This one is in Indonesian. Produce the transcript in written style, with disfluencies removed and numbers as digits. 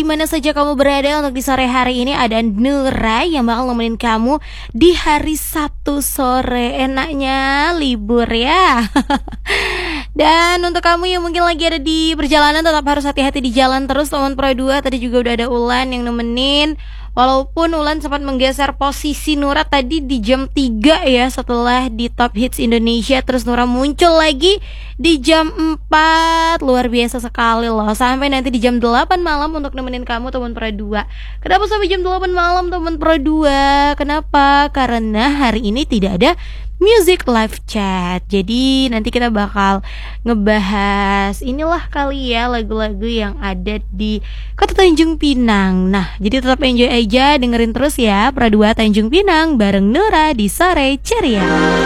dimana saja kamu berada untuk di sore hari ini. Ada Nura yang bakal nemenin kamu di hari Sabtu sore. Enaknya libur ya. Dan untuk kamu yang mungkin lagi ada di perjalanan, tetap harus hati-hati di jalan terus teman Pro 2. Tadi juga udah ada Ulan yang nemenin. Walaupun Ulan sempat menggeser posisi Nura tadi di jam 3 ya, setelah di Top Hits Indonesia. Terus Nura muncul lagi di jam 4. Luar biasa sekali loh. Sampai nanti di jam 8 malam untuk nemenin kamu teman Pro 2. Kenapa sampai jam 8 malam teman Pro 2? Kenapa? Karena hari ini tidak ada Music Live Chat. Jadi nanti kita bakal ngebahas inilah kali ya lagu-lagu yang ada di Kota Tanjung Pinang. Nah, jadi tetap enjoy aja, dengerin terus ya Pro 2 Tanjung Pinang bareng Nura di Sore Ceria.